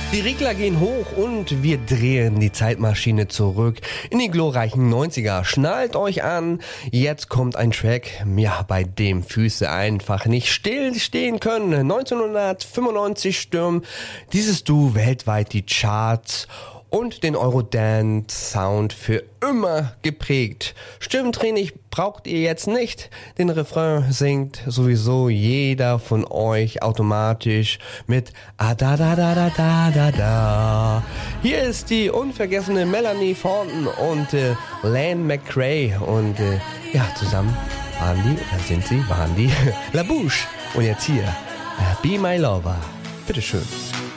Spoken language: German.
Die Regler gehen hoch und wir drehen die Zeitmaschine zurück in die glorreichen 90er. Schnallt euch an, jetzt kommt ein Track, ja, bei dem Füße einfach nicht stillstehen können. 1995 stürmen dieses Duo weltweit die Charts und den Eurodance-Sound für immer geprägt. Stimmtraining braucht ihr jetzt nicht. Den Refrain singt sowieso jeder von euch automatisch mit da da da da da da da. Hier ist die unvergessene Melanie Thornton und Lan McRae und ja, zusammen waren die La Bouche. Und jetzt hier Be My Lover. Bitteschön.